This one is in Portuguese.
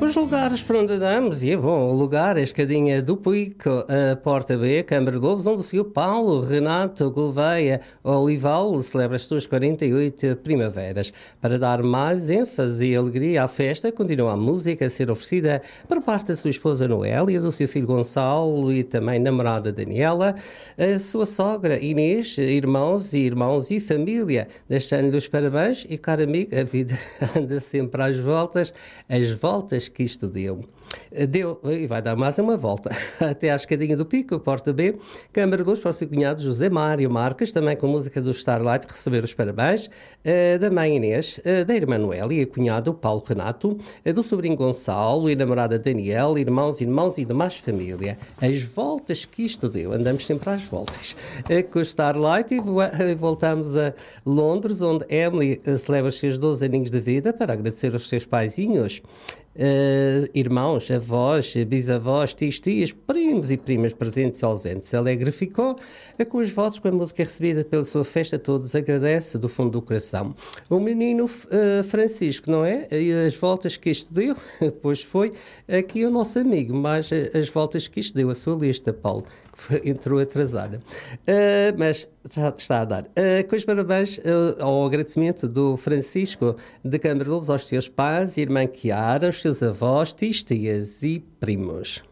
Os lugares por onde andamos, e é bom, o lugar é a escadinha do Pico, a Porta B, Câmara de Lobos, onde o Sr. Paulo Renato Gouveia Olival celebra as suas 48 primaveras. Para dar mais ênfase e alegria à festa, continua a música a ser oferecida por parte da sua esposa Noélia, do seu filho Gonçalo e também namorada Daniela, a sua sogra Inês, irmãos e família. Deixando-lhe os parabéns e, caro amigo, a vida anda sempre às voltas, as voltas que isto deu. Deu, e vai dar mais uma volta, até à escadinha do Pico, Porta B, Câmara de Luz para o seu cunhado José Mário Marques, também com música do Starlight, receber os parabéns, da mãe Inês, da irmã Noel e a cunhado Paulo Renato, do sobrinho Gonçalo e namorada Daniel, irmãos e demais família. As voltas que isto deu, andamos sempre às voltas, com o Starlight e voltamos a Londres, onde Emily celebra os seus 12 aninhos de vida para agradecer aos seus paizinhos, irmãos, avós, bisavós, tios, primos e primas presentes e ausentes. Alegre ficou com os votos, com a música recebida pela sua festa. Todos agradece do fundo do coração. O menino Francisco, não é? E as voltas que isto deu, pois foi aqui o nosso amigo, mas as voltas que isto deu, a sua lista, Paulo, que entrou atrasada. Mas já está a dar. Com os parabéns ao agradecimento do Francisco de Câmara de Lobos aos seus pais, irmã Chiara, aos seus avós, tias e primos.